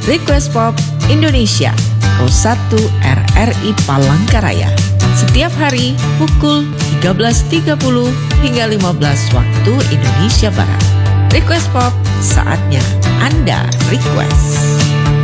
Request Pop Indonesia, Pro 1 RRI Palangkaraya. Setiap hari pukul 13.30 hingga 15 waktu Indonesia Barat. Request Pop, saatnya Anda request.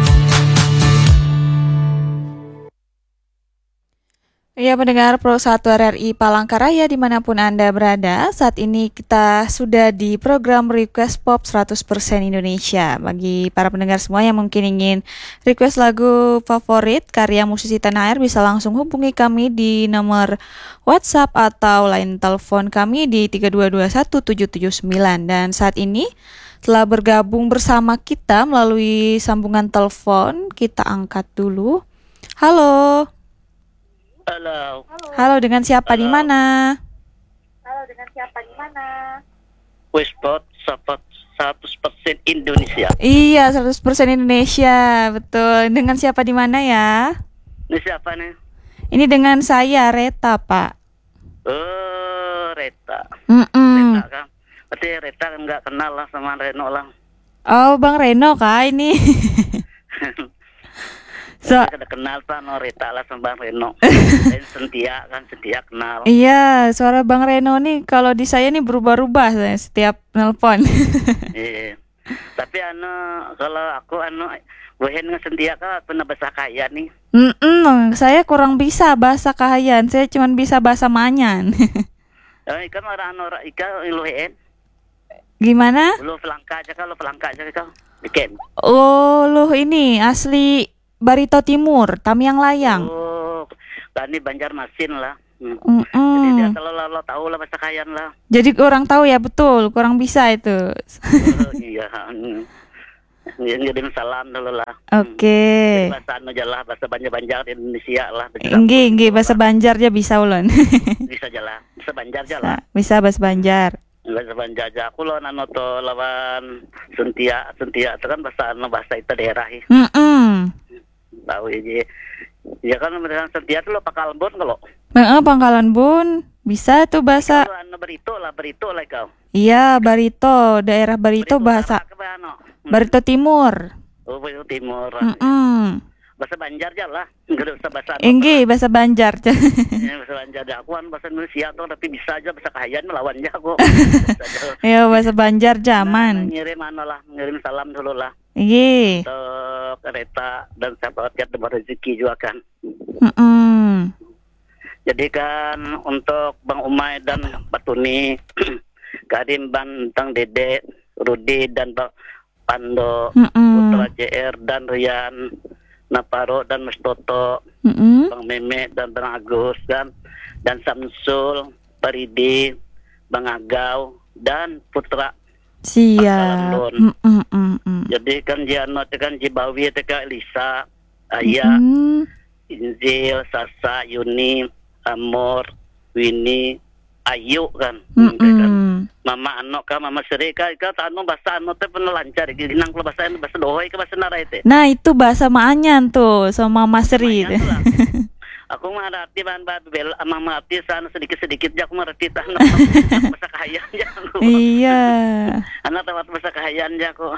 Ya, pendengar Pro 1 RRI Palangkaraya dimanapun Anda berada, saat ini kita sudah di program Request Pop 100% Indonesia. Bagi para pendengar semua yang mungkin ingin request lagu favorit karya musisi tanah air, bisa langsung hubungi kami di nomor WhatsApp atau line telepon kami di 3221779. Dan saat ini telah bergabung bersama kita melalui sambungan telepon. Kita angkat dulu. Halo. Halo. Halo, dengan siapa di mana? Westport 100% Indonesia. Iya, 100% Indonesia, betul. Dengan siapa di mana ya? Ini siapa nih? Ini dengan saya, Reta, Pak. Oh, Reta. Reta kan. Berarti Reta nggak kenal lah sama Reno lah. Oh, Bang Reno kah ini? Kita kenal Pak Reta lah sama Bang Reno. Dan Sentia kenal. Iya, suara Bang Reno nih kalau di saya nih berubah-ubah setiap nelpon. Iya. Tapi kalau aku bohen dengan Sentia kan pernah bahasa kaya nih. Saya kurang bisa bahasa Kahayan, saya cuma bisa bahasa Manyan. Ikan orang ikan luhen. Gimana? Lu pelangka aja kau. Bikin. Oh, lu ini asli Barito Timur, Tamiang Layang. Oh, ini Banjarmasin lah. Jadi dia kalau tahu lah bahasa Kayan lah. Jadi orang tahu ya, betul, kurang bisa itu. Oh, iya. Ngirim salam dulu lah. Oke. Bahasa bahasa Banjar di Indonesia lah. Enggi bahasa Banjar aja bisa ulun. Bisa jalan, bahasa Banjar jalan. Bisa bahasa Banjar. Bahasa Banjar aja. Aku lo to lawan Sentia itu kan bahasa itu daerah. Tahu aja. Ya kan dengan Sentia tuh lo Pakalbon kalau. Pangkalan Bun. Bisa tuh bahasa. Barito lah kau. Iya, Barito, daerah Barito bahasa Barito Timur. Oh, Barito Timur. Bahasa Banjar aja lah. Enggak usah bahasa. Bahasa Banjar. Bahasa Banjar. Aku kan bahasa Indonesia tuh tapi bisa aja bahasa Kahayan melawannya aku. Iya, bahasa Banjar zaman. Ngirim salam dulu lah. Iya. Untuk Reta dan sahabat Debar Rezeki juga kan. Jadi kan untuk Bang Umay dan Patuni, Karim Bantang Dede, Rudi dan Bang Pando, Putra JR dan Rian, Naparo dan Mas Toto, Bang Meme dan Bang Agus dan Samsul, Paridi, Bang Agau dan Putra. Siap. Jadi kan Jiano tekan Jibawi tekan Lisa, Ayah, Inzil, Sasa, Yuni, Amor, Winnie, Ayu kan. Mama Mama Seri ka bahasa teh pernah lancar ginang kalau bahasa dohoi ke bahasa narai teh. Nah, itu bahasa Maanyan tuh sama Mama Seri. Aku mengerti bel Mama arti sana sedikit-sedikit aja aku mengerti bahasa Kahayan aja. Iya. Anak tahu bahasa Kahayan aja aku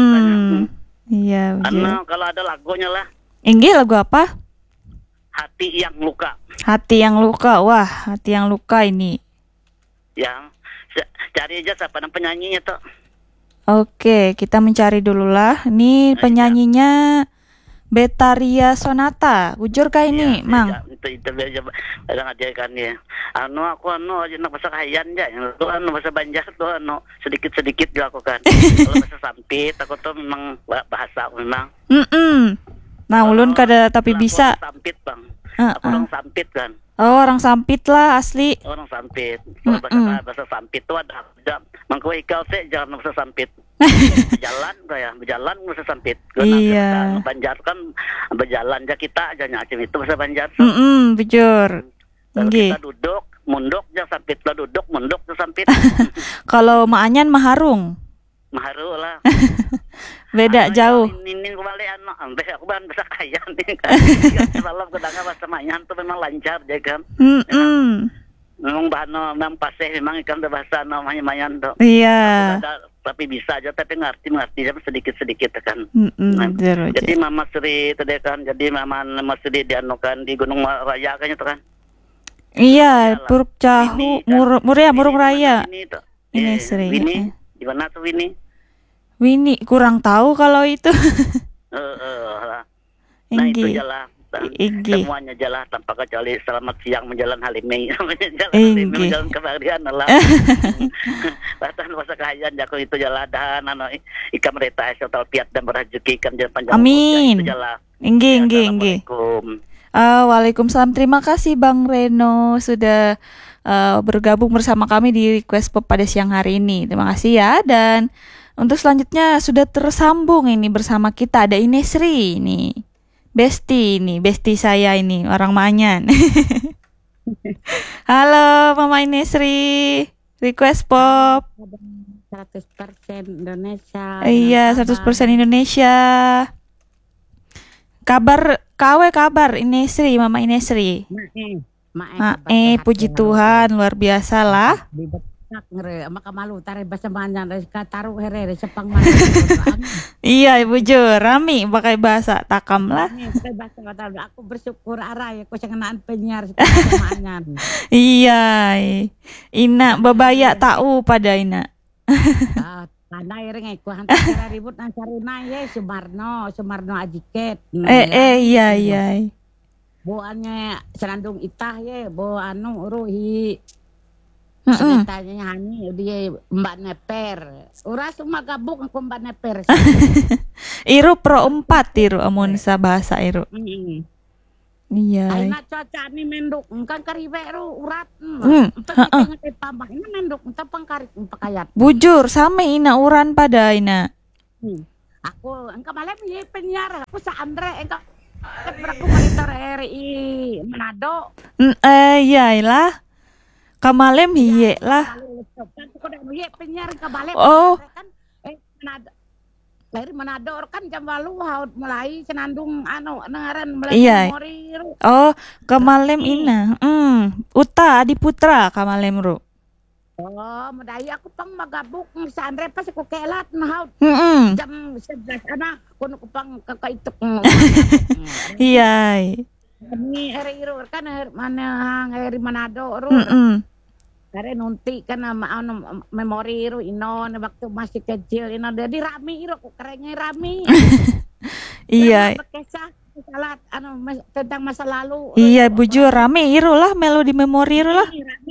Iya. Kalau ada lagunya lah. Enggak, lagu apa? Hati yang luka. Hati yang luka. Wah, hati yang luka ini. Yang cari aja siapa penyanyinya tuh. Oke, kita mencari dulu lah. Ini penyanyinya Betaria Sonata. Bujur kah ini, Mang? Itu aja ada ngajakan ya. Aku aja nak bahasa Kahayan aja. Itu bahasa Banjar tuh sedikit-sedikit juga aku kan. Kalau bahasa Sampit aku tuh memang bahasa memang. Nah, ulun kada tapi bisa. Sampit, Bang. Aku orang Sampit kan. Oh, orang Sampit lah asli. Orang Sampit. Bahasa Sampit tuh ada mangko ikal teh jangan bahasa Sampit. Berjalan bahasa Sampit. Iya. Banjar kan berjalan aja kita aja nyacim itu bahasa Banjar. Bujur. Kalau kita duduk, munduk aja Sampit lah duduk, munduk aja Sampit. Kalau Maanyan Maharung. Maharu lah. Beda jauh. Ini kembali aku bahasa Kahayan nih kan. Salam kedanga bahasa Maanyan tuh memang lancar aja kan. memang bahano memang paseh memang ikan bahasa namanya mayan do. Iya. Tapi bisa aja tapi ngerti sedikit kan. Jadi Mama Sri tadi kan jadi Mama Sri dianukan di Gunung Raya kan itu kan. Iya, Puruk Cahu, Murung Raya. Ini Sri. Winnie, di mana tuh Winnie? Winnie kurang tahu kalau itu. Nah itu jalan. Semuanya jalan tanpa kecuali selamat siang menjalan Halime. Menjalan kebahagiaan Allah. Bahkan masa kahayan jago itu jalan dan ikan mereta total piat dan berrezeki ikan jalan panjang. Amin. Inggih. Assalamualaikum. Waalaikumsalam. Terima kasih Bang Reno sudah bergabung bersama kami di Request Pop pada siang hari ini. Terima kasih ya. Dan untuk selanjutnya sudah tersambung ini bersama kita ada Inesri ini. Besti saya ini orang Manyan. Halo Mama Inesri, Request Pop 100% Indonesia. Iya, 100% Indonesia. Kabar Inesri, Mama Inesri. Puji Tuhan, luar biasa lah. Maka malu tarik bahasa Manyan taruh here sepang malu. Iya Ibu Jo, rami pakai bahasa takam lah. Aku bersyukur arai aku sengenaan penyiar Manyan. Iya, Ina babaya tahu pada Ina. Pandai reng aku hantar ribut nang saruna ye Sumarno Ajiket. Iya. Boannya senandung itah ye, bo ruhi. Ceritanya Hani dia Mbak Neper. Ura semua gabung aku Mbak Neper. Iru pro 4 Iru amun sa bahasa Iru. Iya. Aina cuaca ni menduk kan karibe ru urat. Pengen tambah ini menduk tapang karik pakayat. Bujur same ina uran pada ina. Aku engka malam ye penyiar. Aku sa Andre engka aku monitor RI Manado. Iyalah. Kamalem hiye lah. Oh. Lahir Manado kan jam 8 haud mulai senandung nengaran mulai memori. Oh, kamalem ina. Uta Adiputra kamalem ru. Oh, medaya aku pang magabuk sa Andre pas aku kelat haud. Jam 11 kuno kupang kakaitok. Iya. Ini eri kan mana eri Manado ru. Kare nunti kan memori ru inon waktu masih kecil inon jadi rami ru kerennya rami. Iya. Kisah salat tentang masa lalu. Iya bujur rami iru lah melodi memori iru lah.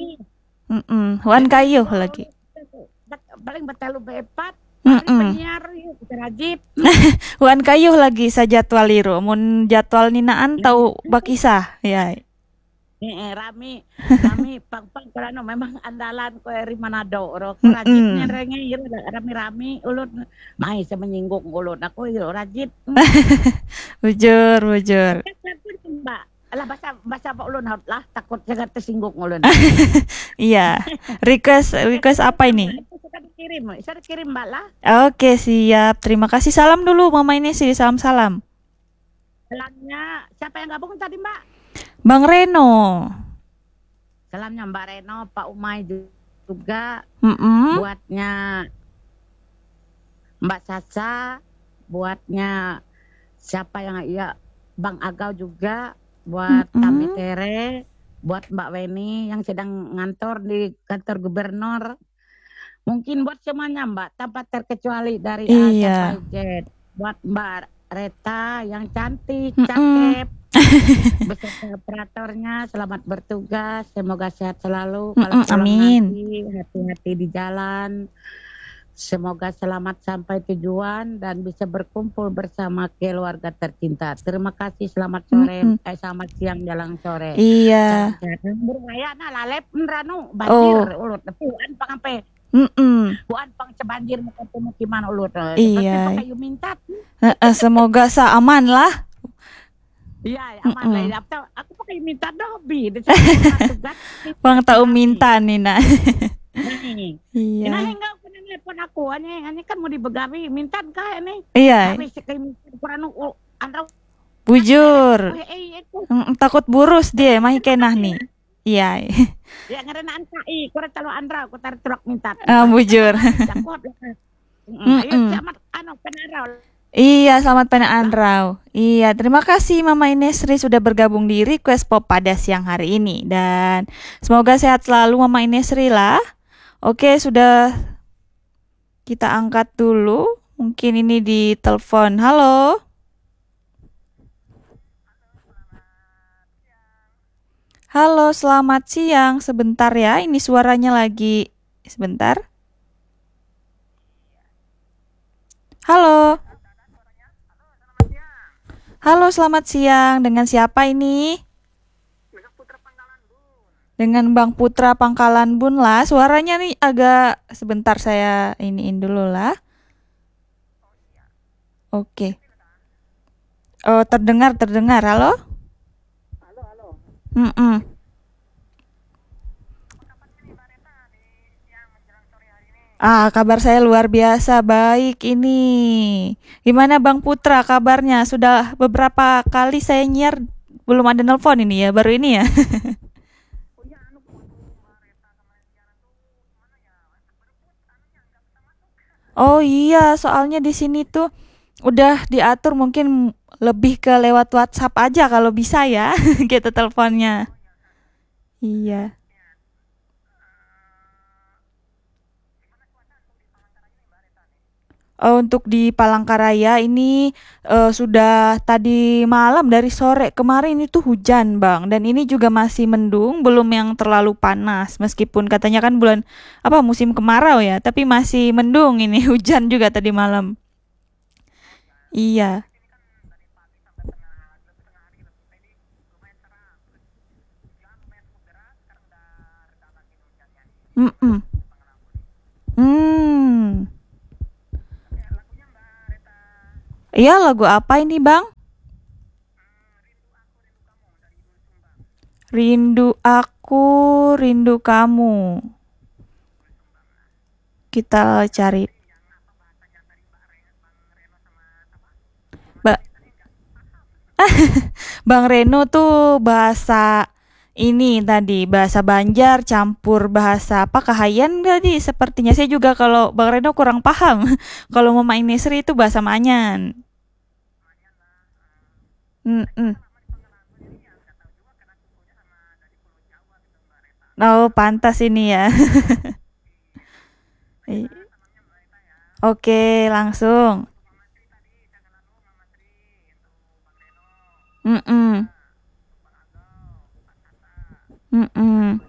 Wan kayu lagi. Paling betelu bepat. Penyiar rajib. Wan kayu lagi sa jadwal iru. Mun jadwal ninaan tahu bakisah ya. Rami pang karena memang andalan ko eri Manado ro rajibnya renge rami ulun mai sa menyinggung ulun aku rajib. Bujur. Mbak alah bahasa ulun lah takut jaga tersinggung ulun. Iya. Request apa ini? Bisa dikirim Mbak lah. Oke, siap. Terima kasih. Salam dulu Mama Inesri, salam. Salamnya siapa yang gabung tadi Mbak? Bang Reno. Salamnya Mbak Reno, Pak Umay juga. Buatnya Mbak Sasa, buatnya siapa yang Bang Agau juga, buat Tami Tere, buat Mbak Weni yang sedang ngantor di kantor gubernur. Mungkin buat semuanya Mbak, tanpa terkecuali dari A sampai Z. Buat Mbak Reta yang cantik, cakep. Beserta operatornya selamat bertugas, semoga sehat selalu. Amin. Hati-hati di jalan. Semoga selamat sampai tujuan dan bisa berkumpul bersama keluarga tercinta. Terima kasih, selamat sore, selamat siang jalan sore. Iya. Beraya lalep ranu banjir ulut puan pangampe. Puan pang sebanjir muka pemukiman ulut. Iya. Pakai minta. Semoga aman lah. Iya, aman lah. Aku pakai minta dobi. Bang tahu minta Nina. Iya. Nah, enggak pernah telepon aku. Ini kan mau dibegawi. Minta kah ini? Iya. Bujur. Takut burus dia, mah kenah nih. Iya. Ya ngarana antai, kurang talo andra, aku tarik truk minta. Bujur. Ayo selamat penarau. Iya, selamat penandrau. Iya, terima kasih Mama Inesri sudah bergabung di Request Pop pada siang hari ini. Dan semoga sehat selalu Mama Inesri lah. Oke, sudah kita angkat dulu. Mungkin ini di telepon. Halo. Halo, selamat siang. Sebentar ya, ini suaranya lagi. Sebentar. Halo. Halo, selamat siang. Dengan siapa ini? Dengan Bang Putra Pangkalan Bun lah. Suaranya nih agak sebentar saya iniin dulu lah. Oke. Oh, terdengar. Halo? Halo. Kabar saya luar biasa baik ini. Gimana Bang Putra kabarnya? Sudah beberapa kali saya nyiar belum ada nelpon ini ya, baru ini ya. Oh iya, soalnya di sini tuh udah diatur mungkin lebih ke lewat WhatsApp aja kalau bisa ya, gitu teleponnya. Iya. Untuk di Palangkaraya ini sudah tadi malam dari sore kemarin itu hujan Bang, dan ini juga masih mendung, belum yang terlalu panas meskipun katanya kan bulan musim kemarau ya, tapi masih mendung ini hujan juga tadi malam. Iya. Mm-mm. Hmm. Iya, lagu apa ini Bang? Rindu aku, rindu kamu. Kita cari. Ba Bang Reno tuh bahasa ini tadi, bahasa Banjar campur bahasa apa Kahayan tadi sepertinya. Saya juga kalau Bang Reno kurang paham. Kalau Mama Inesri itu bahasa Manyan. Mm-mm. Oh, pantas ini ya. Oke, langsung. Mm-mm. Mm-mm.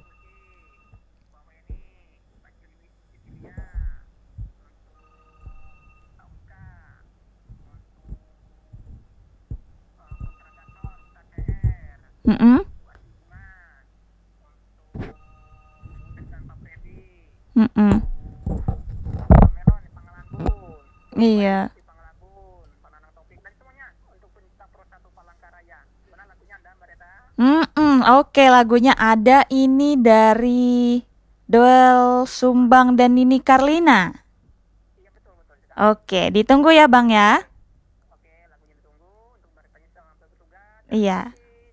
Mm-mm. Mm-mm. Iya. Oke, lagunya ada ini dari Doel Sumbang dan Nini Carlina. Oke, ditunggu ya Bang ya. Iya.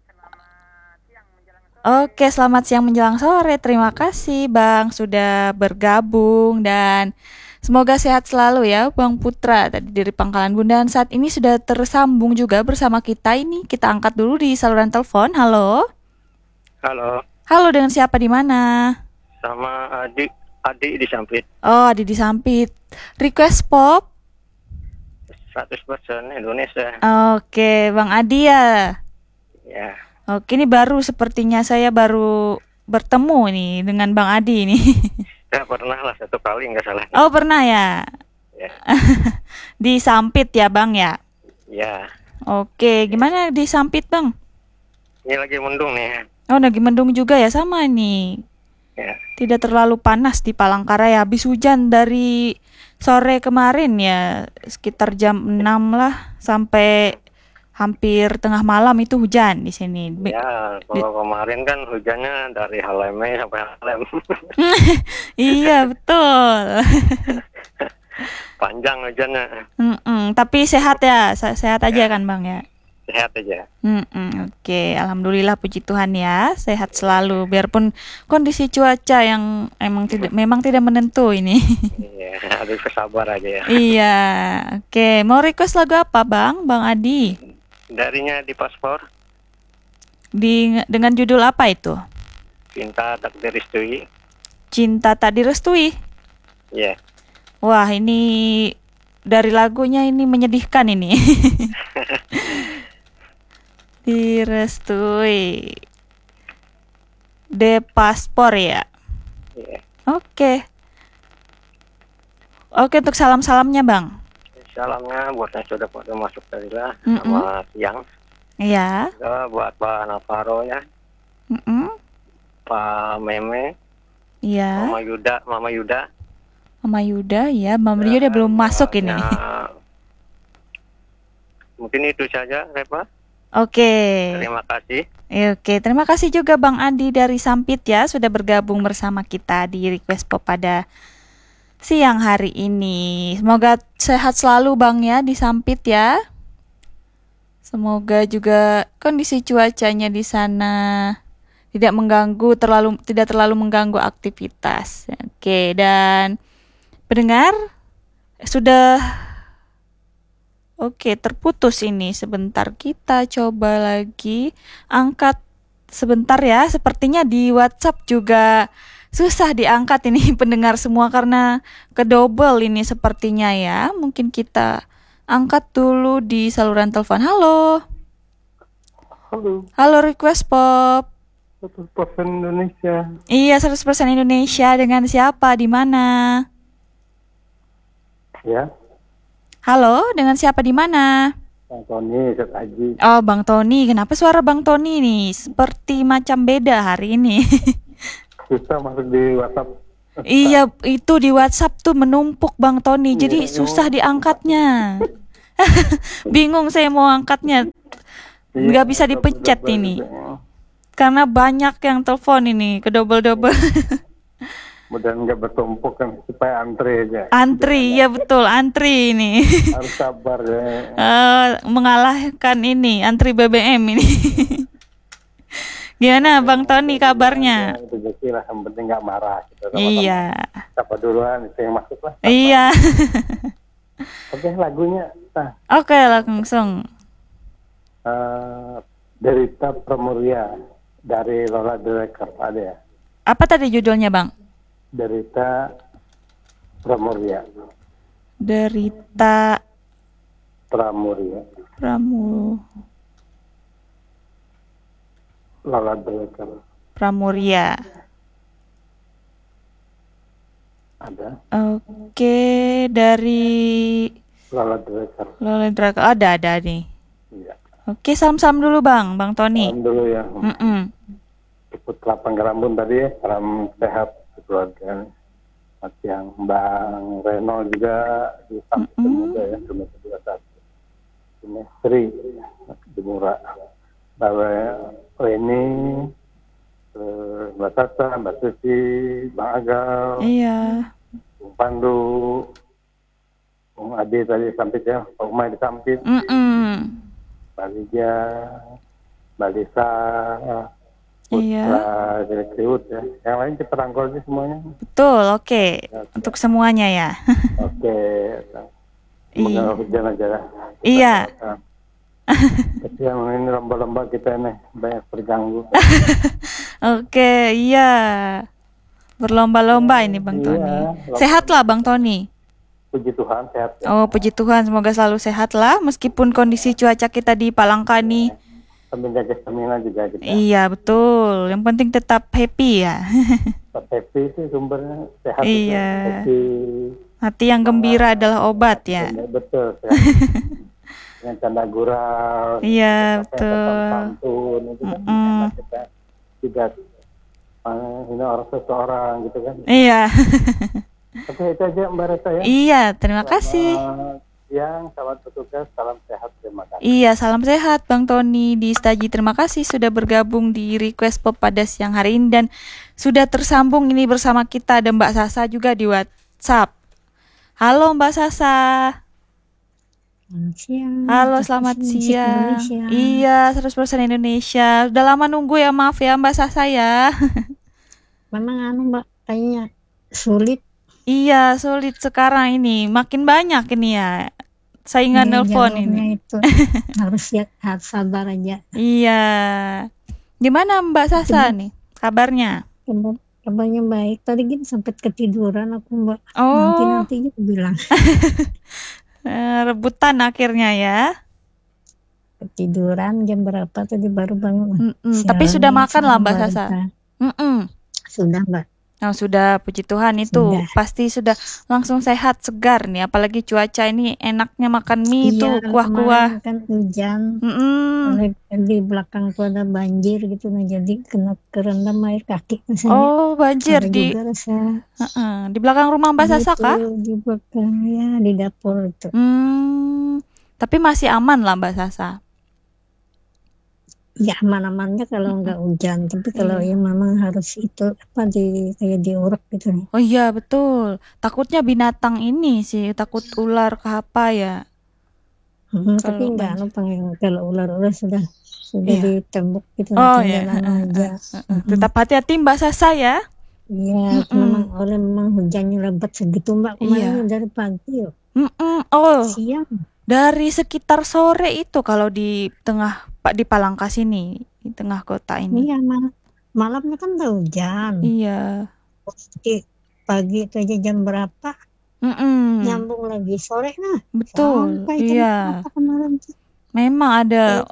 Oke, selamat siang menjelang sore. Terima kasih Bang sudah bergabung dan semoga sehat selalu ya Bang Putra tadi dari Pangkalan Bun, dan saat ini sudah tersambung juga bersama kita ini. Kita angkat dulu di saluran telepon. Halo. Halo. Halo, dengan siapa di mana? Sama Adi di Sampit. Oh, Adi di Sampit. Request pop 100% Indonesia. Oke, Bang Adi ya. Ya. Oke, ini baru sepertinya saya baru bertemu nih dengan Bang Adi ini. Ya pernah lah satu kali nggak salah. Oh, pernah ya? Ya. Di Sampit ya Bang ya? Ya. Oke, gimana di Sampit Bang? Ini lagi mendung nih. Oh, lagi mendung juga ya, sama nih. Ya. Tidak terlalu panas di Palangkaraya. Habis hujan dari sore kemarin ya, sekitar jam 6 lah sampai hampir tengah malam itu hujan di sini. Ya, kalau kemarin kan hujannya dari Haleme sampai Halem. Iya, betul. Panjang hujannya. Tapi sehat ya, sehat aja kan Bang ya? sehat aja. Oke, alhamdulillah puji Tuhan ya, sehat selalu. Biarpun kondisi cuaca yang memang tidak menentu ini. Iya, harus bersabar aja ya. Iya, oke. Mau request lagu apa, Bang Adi? Darinya di paspor. Dengan judul apa itu? Cinta tak direstui. Cinta tak direstui. Iya. Wah, ini dari lagunya ini menyedihkan ini. Direstui. De paspor ya. Iya. Oke, untuk salam-salamnya, Bang. Salamnya buatnya sudah pada masuk tadi lah. Sama siang. Iya. Juga buat Pak Navarro ya. Pak Meme. Iya. Mama Yuda. Mama Yuda ya. Mama Yuda belum masuk ini. Mungkin itu saja, Repa. Oke. Terima kasih. Oke, terima kasih juga Bang Adi dari Sampit ya sudah bergabung bersama kita di Request Pop pada siang hari ini. Semoga sehat selalu Bang ya di Sampit ya. Semoga juga kondisi cuacanya di sana tidak terlalu mengganggu aktivitas. Oke, dan pendengar sudah terputus ini. Sebentar kita coba lagi angkat sebentar ya. Sepertinya di WhatsApp juga susah diangkat ini pendengar semua karena kedouble ini sepertinya ya. Mungkin kita angkat dulu di saluran telepon. Halo. Halo Request Pop. 100% Indonesia. Iya, 100% Indonesia. Dengan siapa? Di mana? Ya. Halo, dengan siapa di mana? Bang Tony, Ustaz Haji. Oh, Bang Tony. Kenapa suara Bang Tony nih seperti macam beda hari ini? Susah masuk di WhatsApp. Iya, itu di WhatsApp tuh menumpuk Bang Tony. Jadi susah diangkatnya. Bingung saya mau angkatnya. Nggak bisa dipencet ini. Karena banyak yang telepon ini, kedouble-double. Mudah nggak bertumpuk kan supaya antri aja. Antri, ya betul, antri ini. Harus sabar ya. Mengalahkan ini, antri BBM ini. Gimana Bang Tony kabarnya? Itu rezeki lah, yang penting nggak marah. Gitu. Iya. Siapa duluan itu yang masuk lah. Iya. Oke, lagunya. Nah, Oke, langsung. Derita Pramuria dari Lola Director ada ya. Apa tadi judulnya Bang? Derita Pramuria. Derita Pramuria. Lola Director. Pramuria. Ada. Oke, dari Lola Director. Lola Director. Ada nih. Iya. Oke, salam-salam dulu Bang Tony. Salam dulu ya. Ikut lapang rambut tadi ya. Salam sehat keluarga. Selamat siang Bang Reno juga di Sampit Muda ya. Cuma 21. Semestri di Murah. Bahwa ini Mbak Tata, Mbak Suci, Bang Agal, Iya. Bung Pandu, Bung Adi tadi Sampit ya, Pak Umay di Sampit, Mbak Lija, Mbak Lisa, Putra, Direktriut ya. Yang lain kita rangkul aja semuanya. Betul, oke. Untuk semuanya ya. Oke. Semoga hujan aja ya. Iya. Tapi yang ini lomba-lomba kita ini banyak terganggu. Oke, iya. Berlomba-lomba ini Bang Tony. Sehatlah Bang Tony. Puji Tuhan sehat ya. Oh, puji Tuhan, semoga selalu sehat lah meskipun kondisi cuaca kita di Palangkani. Menjaga stamina juga kita. Iya, betul. Yang penting tetap happy ya. Tetap happy itu sumbernya sehat. Iya. Happy. Hati yang gembira adalah obat ya. Betul. Dengan canda gurau. Iya, betul. Pantun itu kan enak kita tidak ini orang seseorang gitu kan. Iya. Oke, itu aja Mbak Reta ya. Iya, terima kasih. Siang, selamat bertugas, salam sehat, terima kasih. Iya, salam sehat Bang Tony di Staji. Terima kasih sudah bergabung di Request Pop pada siang hari ini dan sudah tersambung ini bersama kita. Ada Mbak Sasa juga di WhatsApp. Halo Mbak Sasa. Selamat siang. Halo, Terus selamat musik siang. Indonesia. Iya, 100% Indonesia. Udah lama nunggu ya, maaf ya Mbak Sasa ya. Memang Mbak, kayaknya sulit. Iya, sulit sekarang ini. Makin banyak ini ya. Saingan nelpon ini. Itu harus sabar aja. Iya. Gimana Mbak Sasa nih kabarnya? Kabarnya baik. Tadi gitu sampai ketiduran aku Mbak. Oh. Nanti juga bilang. Rebutan akhirnya ya. Ketiduran jam berapa tadi baru bangun. Tapi sudah makan lah Mbak Sasa. Sudah Mbak. Oh, sudah, puji Tuhan itu Sudah. pasti sudah langsung sehat segar nih, apalagi cuaca ini enaknya makan mie itu kuah-kuah. Kan hujan, di belakang tuh ada banjir gitu, nah jadi kena kerendam air kaki. Oh, banjir di di belakang rumah Mbak Sasa kah? Di belakang ya, di dapur itu. Tapi masih aman lah Mbak Sasa. Ya aman-amannya kalau nggak hujan, tapi kalau ya memang harus itu kayak diurek gitu. Oh iya betul, takutnya binatang ini sih, takut ular ke apa ya. Tapi enggak, kalau ular sudah ditembok gitu. Oh iya. Tetap hati-hati Mbak Sasa ya. Iya, memang hujannya lebat segitu Mbak kemarin dari pagi. Oh. Siang. Dari sekitar sore itu kalau di Palangkas ini, di tengah kota ini. Iya, malamnya kan udah hujan. Iya. Pagi itu aja jam berapa? Nyambung lagi sore nah. Betul. Sampai iya. Kemarin. Memang ada.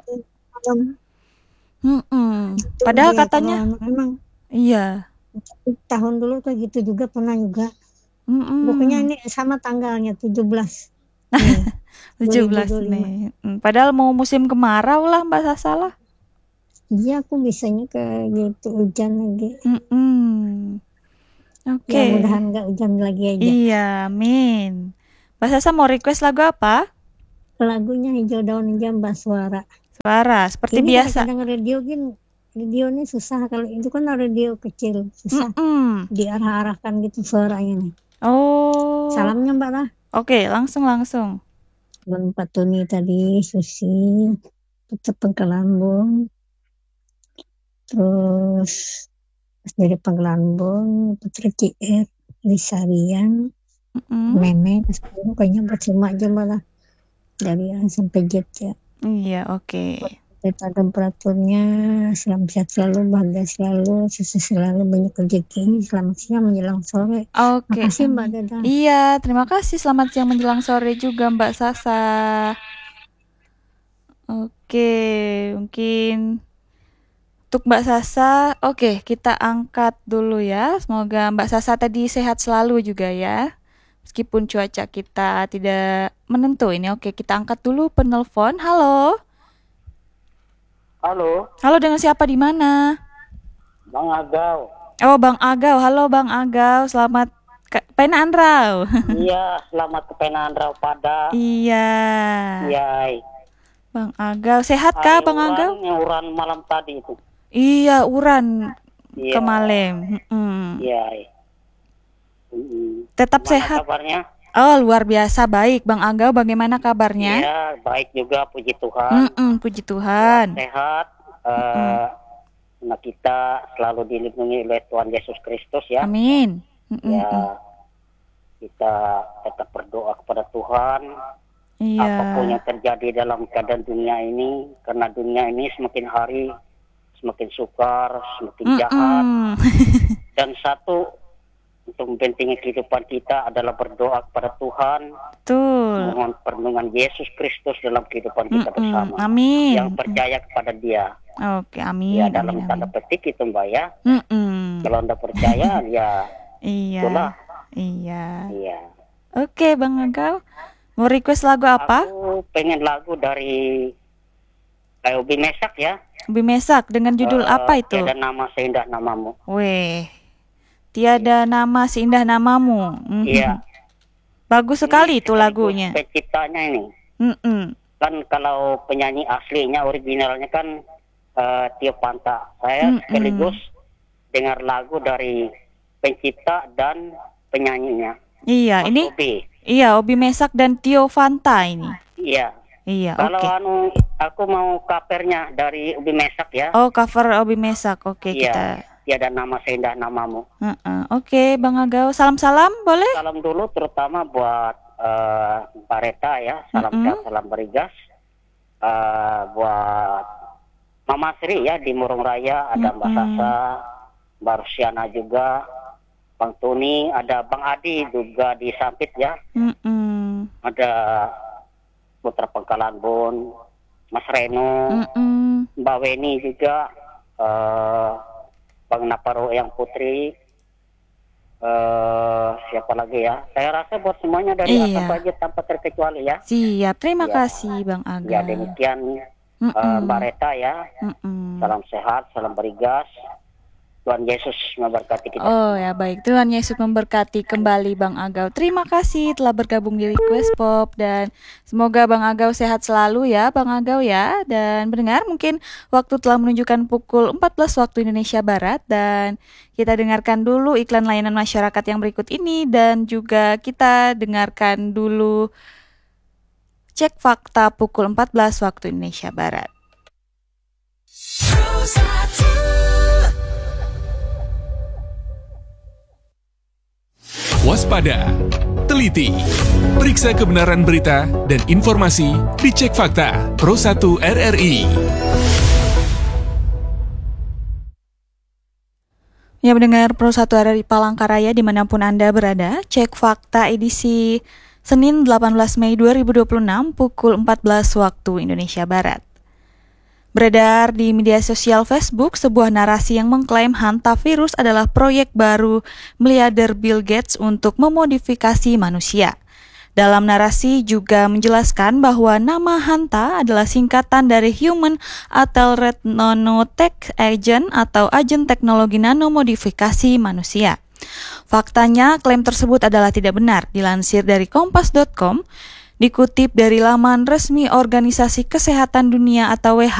Padahal katanya. Memang. Iya. Tahun dulu kayak gitu juga pernah juga. Pokoknya ini sama tanggalnya 17. 17 nih. Padahal mau musim kemarau lah Mbak Sasa lah. Iya, aku bisanya kayak gitu hujan lagi. Oke. Ya, mudahan nggak hujan lagi aja. Iya, amin. Mbak Sasa mau request lagu apa? Lagunya Hijau Daun Hijau Mbak Suara. Suara seperti ini biasa. Kadang radio ini susah, kalau itu kan radio kecil susah diarah-arahkan gitu suaranya nih. Oh. Salamnya Mbak lah. Oke, langsung. Pak Tuni tadi, Susi, Putra Pangkalambung, terus dari Pangkalambung, Putra CR, Lisa Rian, Meme, kayaknya buat semua aja malah dari A sampai Z ya. Iya, oke. Kita temperaturnya sehat selalu, bahagia selalu, sukses selalu, banyak rezeki. Selamat siang menjelang sore. Oke. Makasih Mbak Dada. Iya, terima kasih. Selamat siang menjelang sore juga Mbak Sasa. Oke, mungkin untuk Mbak Sasa, oke, kita angkat dulu ya. Semoga Mbak Sasa tadi sehat selalu juga ya. Meskipun cuaca kita tidak menentu ini. Oke, kita angkat dulu penelpon. Halo. Halo, dengan siapa di mana? Bang Agau. Oh, Bang Agau. Halo Bang Agau, selamat Penaan Rau. Iya, selamat kepenaan Rau pada. Iya. Iya. Bang Agau, sehat kah Bang Agau? Uran malam tadi itu. Iya, uran kemarin. Iya. Tetap Gimana sehat. Kabarnya? Oh, luar biasa baik. Bang Agau, bagaimana kabarnya? Iya, baik juga, puji Tuhan. Puji Tuhan. Sehat. Anak kita selalu dilindungi oleh Tuhan Yesus Kristus ya. Amin. Ya, kita tetap berdoa kepada Tuhan. Iya. Apapun yang terjadi dalam keadaan dunia ini, karena dunia ini semakin hari semakin sukar, semakin jahat. Dan satu, untuk mempentingkan kehidupan kita adalah berdoa kepada Tuhan. Betul. Mohon perlindungan Yesus Kristus dalam kehidupan kita bersama. Amin. Yang percaya kepada Dia. Oke, amin. Ya, dalam tanda petik itu Mbak ya. Kalau Anda percaya ya. Iya. Itulah. Iya. Oke, Bang Agau. Mau request lagu apa? Aku pengen lagu dari Ubi Mesak ya. Ubi Mesak dengan judul apa itu? Tiada nama seindah namamu. Weh. Tiada nama seindah namamu. Iya. Bagus sekali itu lagunya. Penciptanya ini. Kan kalau penyanyi aslinya, originalnya kan Tio Panta. Saya sekaligus dengar lagu dari pencipta dan penyanyinya. Iya, Mas ini Ubi. Iya, Obi Mesak dan Tio Fanta ini. Iya. Iya, Kalau oke. aku mau covernya dari Ubi Mesak ya. Oh, cover Obi Mesak. Oke, Iya. kita. Tiada nama seindah namamu. Oke, Bang Agau. Salam-salam boleh? Salam dulu terutama buat Mbak Reta ya. Salam sehat, salam berigas. Buat Mama Sri ya di Murung Raya, ada Mbak Sasa, Mbak Rusiana juga, Bang Tuni, ada Bang Adi juga di Sampit ya. Ada Putra Pangkalan Bun, Mas Reno, Mbak Weni juga, Bang Naparo yang Putri, siapa lagi ya? Saya rasa buat semuanya dari atas aja tanpa terkecuali ya. Siap, terima kasih Bang Aga. Ya demikian Mbak Reta ya. Salam sehat, salam berigas. Tuhan Yesus memberkati kita. Oh ya baik, Tuhan Yesus memberkati kembali Bang Agau. Terima kasih telah bergabung di Request Pop dan semoga Bang Agau sehat selalu ya Bang Agau ya. Dan mendengar mungkin waktu telah menunjukkan pukul 14 waktu Indonesia Barat dan kita dengarkan dulu iklan layanan masyarakat yang berikut ini dan juga kita dengarkan dulu cek fakta pukul 14 waktu Indonesia Barat. Waspada, teliti, periksa kebenaran berita dan informasi di Cek Fakta Pro 1 RRI. Ya mendengar Pro 1 RRI Palangkaraya dimanapun Anda berada, Cek Fakta edisi Senin 18 Mei 2026 pukul 14 waktu Indonesia Barat. Beredar di media sosial Facebook sebuah narasi yang mengklaim hantavirus adalah proyek baru miliarder Bill Gates untuk memodifikasi manusia. Dalam narasi juga menjelaskan bahwa nama Hanta adalah singkatan dari Human Accelerated Nanotech Agent atau agen teknologi nanomodifikasi manusia. Faktanya, klaim tersebut adalah tidak benar. Dilansir dari kompas.com, dikutip dari laman resmi Organisasi Kesehatan Dunia atau WHO,